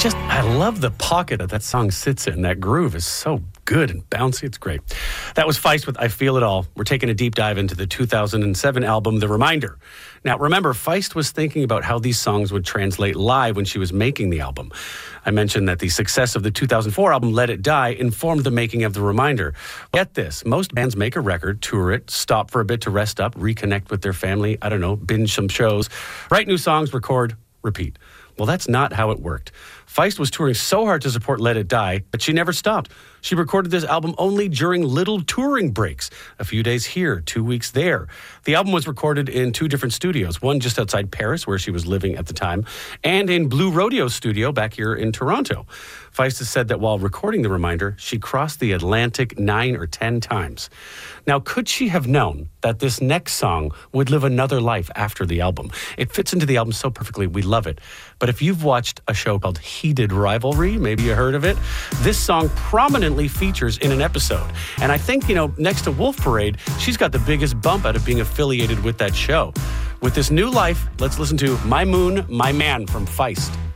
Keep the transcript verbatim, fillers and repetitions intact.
just, I love the pocket that that song sits in. That groove is so good and bouncy. It's great. That was Feist with I Feel It All. We're taking a deep dive into the two thousand seven album, The Reminder. Now, remember, Feist was thinking about how these songs would translate live when she was making the album. I mentioned that the success of the two thousand four album, Let It Die, informed the making of The Reminder. Get this, most bands make a record, tour it, stop for a bit to rest up, reconnect with their family, I don't know, binge some shows, write new songs, record, repeat. Well, that's not how it worked. Feist was touring so hard to support Let It Die that she never stopped. She recorded this album only during little touring breaks. A few days here, two weeks there. The album was recorded in two different studios, one just outside Paris, where she was living at the time, and in Blue Rodeo Studio back here in Toronto. Feist has said that while recording The Reminder, she crossed the Atlantic nine or ten times. Now, could she have known that this next song would live another life after the album? It fits into the album so perfectly, we love it. But if you've watched a show called Heated Rivalry, maybe you heard of it, this song prominently features in an episode. And I think, you know, next to Wolf Parade, she's got the biggest bump out of being affiliated with that show. With this new life, let's listen to My Moon, My Man from Feist.